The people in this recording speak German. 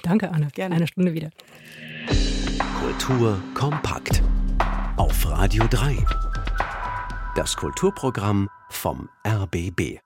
Danke, Anne. Gerne. Eine Stunde wieder. Kultur kompakt. Auf Radio 3. Das Kulturprogramm vom RBB.